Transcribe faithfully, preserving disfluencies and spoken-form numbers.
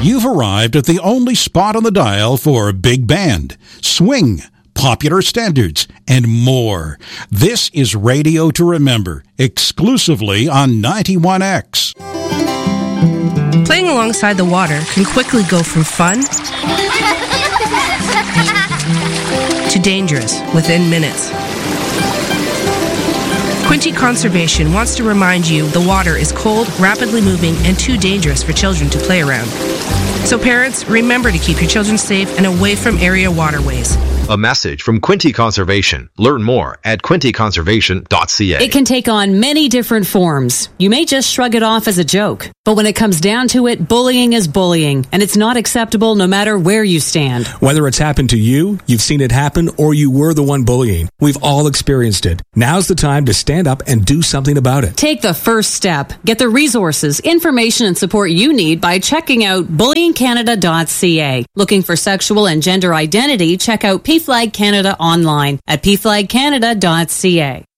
You've arrived at the only spot on the dial for big band, swing, popular standards, and more. This is Radio to Remember, exclusively on ninety-one X. Playing alongside the water can quickly go from fun to dangerous within minutes. Quinte Conservation wants to remind you the water is cold, rapidly moving, and too dangerous for children to play around. So parents, remember to keep your children safe and away from area waterways. A message from Quinte Conservation. Learn more at quinte conservation dot c a. It can take on many different forms. You may just shrug it off as a joke. But when it comes down to it, bullying is bullying, and it's not acceptable no matter where you stand. Whether it's happened to you, you've seen it happen, or you were the one bullying, we've all experienced it. Now's the time to stand up and do something about it. Take the first step. Get the resources, information, and support you need by checking out bullying canada dot c a. Looking for sexual and gender identity, check out P Flag Canada online at p flag canada dot c a.